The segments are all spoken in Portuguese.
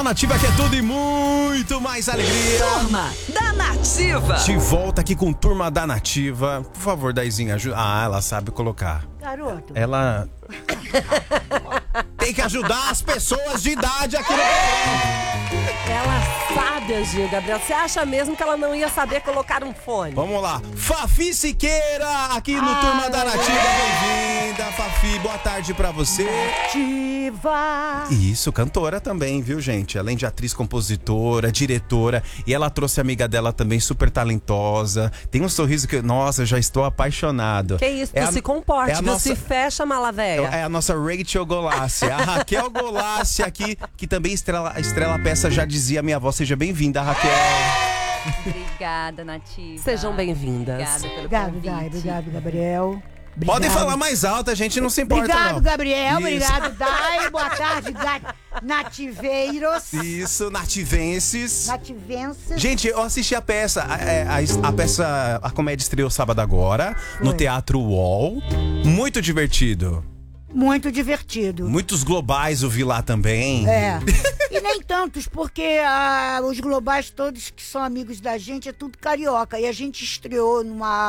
Na Nativa que é tudo e muito mais alegria. Turma da Nativa. De volta aqui com Turma da Nativa. Por favor, Daizinha, ajuda. Ah, ela sabe colocar. Garoto. Ela tem que ajudar as pessoas de idade aqui no programa. Ela sabe agir, Gabriel. Você acha mesmo que ela não ia saber colocar um fone? Vamos lá. Fafi Siqueira, aqui no Turma da Nativa. Bem-vinda, Fafi. Boa tarde pra você. Nativa. Isso, cantora também, viu, gente? Além de atriz, compositora, diretora. E ela trouxe a amiga dela também, super talentosa. Tem um sorriso que, nossa, eu já estou apaixonado. Que isso, tu se comporte, viu? nossa... Se fecha, mala véia. É a nossa Rachel Golassi, a Raquel Golassi aqui, que também estrela a peça Já Dizia Minha Avó. Seja bem-vinda, Raquel. Obrigada, Nativa. Sejam bem-vindas. Obrigada pelo Obrigado, convite. Obrigado, Gabriel. Podem Obrigado. falar mais alto, a gente não se importa, Obrigado, não. Gabriel. Isso. Obrigado, Dai. Boa tarde, nativeiros. Isso, nativenses. Nativenses. Gente, eu assisti a peça. A comédia estreou sábado agora, no Foi. Teatro UOL. Muito divertido. Muito divertido. Muitos globais eu vi lá também. É. E nem tantos, porque os globais todos que são amigos da gente é tudo carioca. E a gente estreou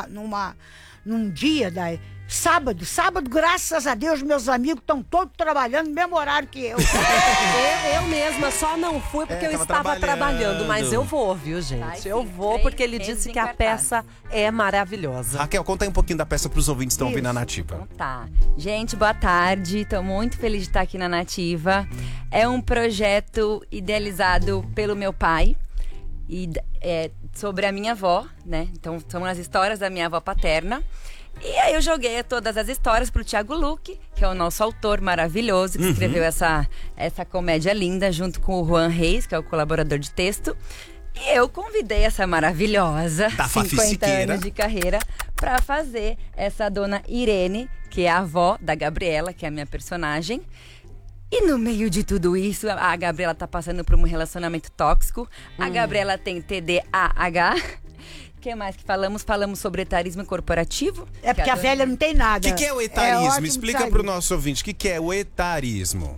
num dia, Dai. Sábado, graças a Deus, meus amigos estão todos trabalhando no mesmo horário que eu. Eu mesma só não fui porque eu tava estava trabalhando, mas eu vou, viu, gente? Vai sim, Eu vou 3 porque ele meses disse em que a cartaz. peça é maravilhosa. Raquel, conta aí um pouquinho da peça pros ouvintes que estão ouvindo a Isso. Nativa. Tá. Gente, boa tarde. Tô muito feliz de estar aqui na Nativa. É um projeto idealizado pelo meu pai e sobre a minha avó, né? Então, são as histórias da minha avó paterna. E aí eu joguei todas as histórias pro Thiago Luque, que é o nosso autor maravilhoso, que escreveu essa comédia linda, junto com o Juan Reis, que é o colaborador de texto. E eu convidei essa maravilhosa, Da Fafi 50 Siqueira. anos de carreira, pra fazer essa dona Irene, que é a avó da Gabriela, que é a minha personagem. E no meio de tudo isso, a Gabriela tá passando por um relacionamento tóxico. A Gabriela tem TDAH. O que mais que falamos? Falamos sobre etarismo corporativo. É porque a velha não tem nada. O que é o etarismo? ótimo Explica saber. pro nosso ouvinte o que é o etarismo.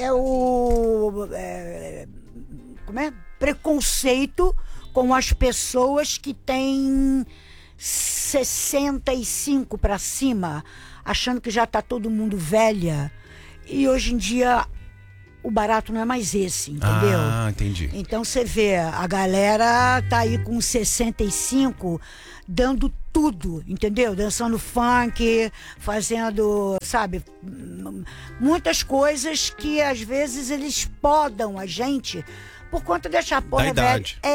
Como é? Preconceito com as pessoas que têm 65 pra cima, achando que já tá todo mundo velha. E hoje em dia o barato não é mais esse, entendeu? Ah, entendi. Então você vê, a galera tá aí com 65 dando tudo, entendeu? Dançando funk, fazendo, sabe, muitas coisas que às vezes eles podam a gente por conta de achar porra Da velha. idade.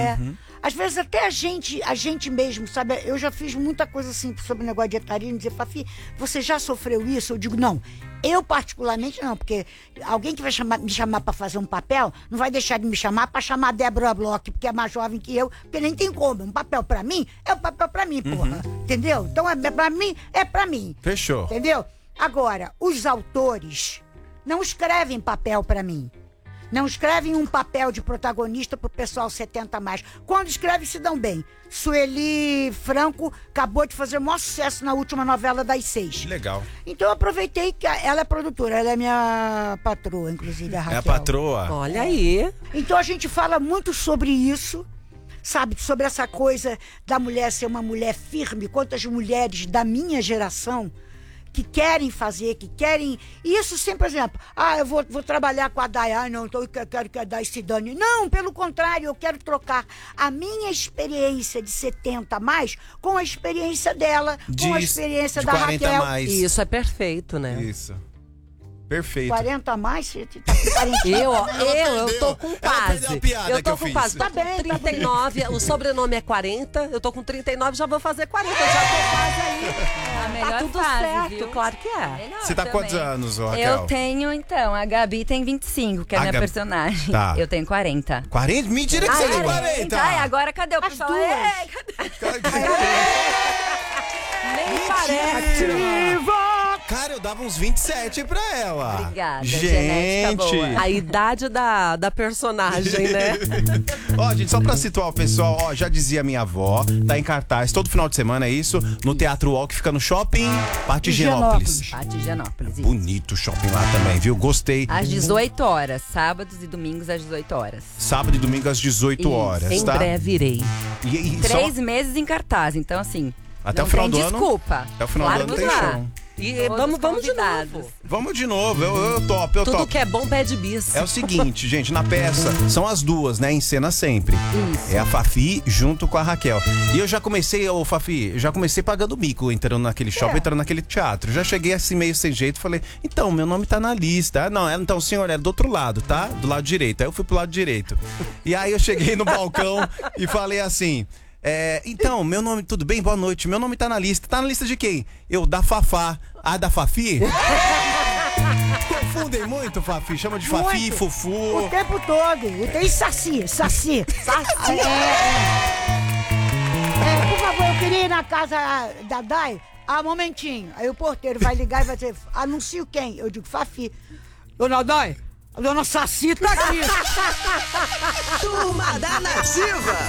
Às vezes até a gente mesmo, sabe? Eu já fiz muita coisa assim sobre o negócio de etarismo, dizer, Fafi, você já sofreu isso? Eu digo, não. Eu particularmente não, porque alguém que vai me chamar pra fazer um papel, não vai deixar de me chamar pra chamar a Débora Bloch, porque é mais jovem que eu, porque nem tem como. Um papel pra mim é um papel pra mim, porra. Entendeu? Então é pra mim. Fechou. Entendeu? Agora, os autores não escrevem papel pra mim. Não escrevem um papel de protagonista pro pessoal 70 a mais. Quando escrevem, se dão bem. Sueli Franco acabou de fazer o maior sucesso na última novela das 6. Legal. Então eu aproveitei que ela é produtora, ela é minha patroa, inclusive, a Raquel. É a patroa. Olha aí. Então a gente fala muito sobre isso, sabe? Sobre essa coisa da mulher ser uma mulher firme. Quantas mulheres da minha geração que querem fazer, que querem... E isso sempre, por exemplo, eu vou trabalhar com a Dai, não, então eu quero que a Dai se dane. Não, pelo contrário, eu quero trocar a minha experiência de 70 a mais com a experiência dela, com a experiência de da 40 a Raquel. mais. Isso é perfeito, né? Isso. Perfeito. 40 a mais? Você tá com 40. Eu tô com Ela quase. perdeu a piada Eu que tô eu com fiz. quase. Tá bem, tá 39, o sobrenome é 40, eu tô com 39, já vou fazer 40, eu já tô quase aí. A melhor Tá tudo fase, certo, viu? claro que é. Melhor Você tá com quantos também. anos, Raquel? Eu tenho, então, a Gabi tem 25, que é a minha Gabi- personagem. Tá. Eu tenho 40. 40? Mentira que você tem 40! Ai, agora cadê o As pessoal? duas. Cadê? Nem parece. Nativa, Cara, eu dava uns 27 pra ela. Obrigada, genética boa. A idade da personagem, né? Ó, gente, só pra situar o pessoal, ó, já dizia minha avó, tá em cartaz todo final de semana, é isso? No Teatro UOL, que fica no Shopping Patigenópolis. Patigenópolis, isso. Bonito o shopping lá também, viu? Gostei. Às 18 horas, sábados e domingos às 18 horas. Sábado e domingo às 18 Isso. horas, Em tá? breve irei. E 3 meses em cartaz, então assim, Até não o final tem do ano. desculpa. Até o final do ano Vamos tem lá. show. E Todos vamos de convidados. novo. Vamos de novo, eu topo, eu Tudo topo. que é bom pede bis. É o seguinte, gente, na peça são as duas, né, em cena sempre. Isso. É a Fafi junto com a Raquel. E eu já comecei, ô Fafi, eu já comecei pagando mico, entrando naquele shopping, entrando naquele teatro. Já cheguei assim meio sem jeito, falei, então, meu nome tá na lista. Ah, não, então, senhor, é do outro lado, tá? Do lado direito. Aí eu fui pro lado direito. E aí eu cheguei no balcão e falei assim... então, meu nome, tudo bem? Boa noite. Meu nome tá na lista. Tá na lista de quem? Eu, da Fafá. Ah, da Fafi? Confundem muito, Fafi. Chama de Fafi, Muito. Fufu. O tempo todo. Tem Saci. Por favor, eu queria ir na casa da Dai. Ah, momentinho. Aí o porteiro vai ligar e vai dizer, anuncio quem? Eu digo, Fafi. Dona Dai, a dona Saci tá aqui. Turma da Nativa.